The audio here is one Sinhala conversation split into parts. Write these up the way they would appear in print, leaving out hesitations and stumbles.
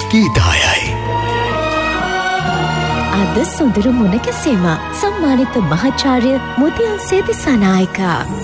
ගීතායයි. අද සොඳුරු මුණකැසීම සම්මානිත මහාචාර්ය මුදියල් සේදිසානායක.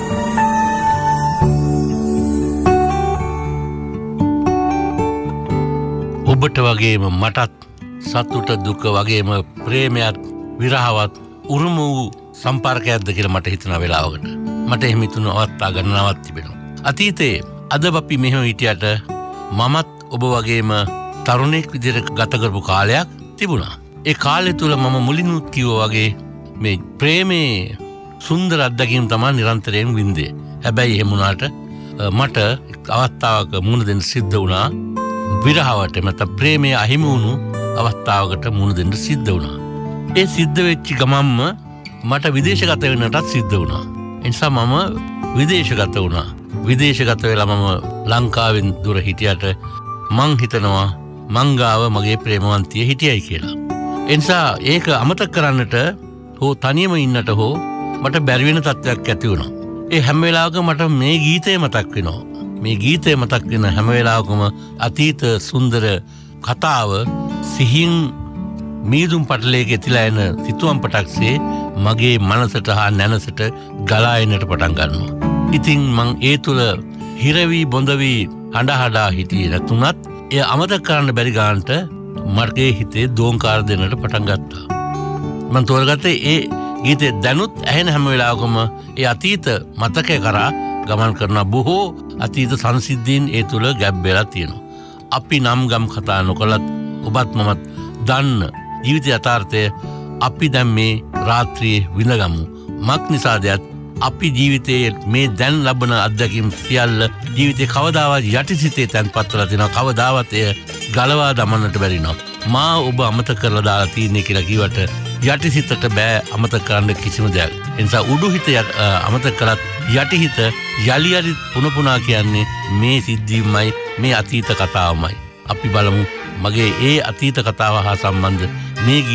ඔබට වගේම මටත් සතුට දුක වගේම ප්‍රේමයත් විරහවත් උරුම වූ සම්පර්කයක්ද කියලා මට හිතන වෙලාවකට මට එහෙම හිතුණු අවස්ථා ගණනාවක් තිබෙනවා. අතීතයේ අද අපි මෙහෙම හිටියට මමත් ඔබ වගේම තරුණෙක් විදිහට ගත කරපු කාලයක් තිබුණා. ඒ කාලය තුල මම මුලින්ම කිව්වා වගේ මේ ප්‍රේමේ සුන්දර අත්දැකීම් තමයි නිරන්තරයෙන් වින්දේ. හැබැයි එහෙම වුණාට මට අවස්ථාවක මුහුණ දෙන්න සිද්ධ වුණා විරහවට මත ප්‍රේමයේ අහිමි වුණු අවස්ථාවකට මුහුණ දෙන්න සිද්ධ වුණා. ඒ සිද්ධ වෙච්ච ගමන්ම මට විදේශගත වෙන්නටත් සිද්ධ වුණා. ඒ නිසා මම විදේශගත වුණා. විදේශගත වෙලා මම ලංකාවෙන් දුර හිටියට මං හිතනවා මං ගාව මගේ ප්‍රේමවන්තිය හිටියයි කියලා. ඒ නිසා ඒක අමතක කරන්නට හෝ තනියම ඉන්නට හෝ මට බැරි වෙන තත්ත්වයක් ඇති වුණා. ඒ හැම වෙලාවකම මට මේ ගීතය මතක් වෙනවා. මේ ගීතය මතක් වෙන හැම වෙලාවකම අතීත සුන්දර කතාව සිහින් මීදුම් පටලයක ඇතිලා එන සිතුවම් පටක්සේ මගේ මනසට හා නැනසට ගලා එන්නට පටන් ගන්නවා. ඉතින් මං ඒ තුල හිරවි බොඳවි හඬා හිටියේ නැතුණත් එය අමතක කරන්න බැරි ගන්නට මගේ හිතේ දෝංකාර දෙන්නට පටන් ගත්තා. මං තෝරගත්තේ ඒ ගීතේ දැනුත් ඇහෙන හැම වෙලාවකම ඒ අතීත මතකය කරා ගමන් කරන බොහෝ අතීත සංසිද්ධීන් ඒ තුල ගැබ් වෙලා තියෙනවා. අපි නම් ගම් කතා නොකලත් ඔබත් මමත් දන්න ජීවිත යථාර්ථය අපි දැන් මේ රාත්‍රියේ විඳගමු. මක් නිසාදයක් අපි ජීවිතයේ මේ දැන් ලබන අත්දැකීම් සියල්ල ජීවිතේ කවදාවත් යටිසිතේ තැන්පත් වෙලා තියෙනවා. කවදාවත් එය ගලවා දමන්නට බැරි නෝ. මා ඔබ අමතක කරලා දාලා තියෙන්නේ කියලා කිව්වට යටිසිතට බෑ අමතක කරන්න කිසිම දෙයක්. ඒ නිසා උඩුහිත අමතක කරත් යටිහිත යලි යලි පුනපුනා කියන්නේ මේ සිද්ධියමයි මේ අතීත කතාවමයි. අපි බලමු මගේ ඒ අතීත කතාව හා සම්බන්ධ මේ